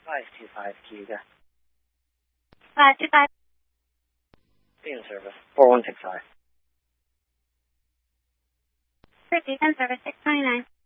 525 Cayuga. 525. Beacon service. 4165. Beacon service 629.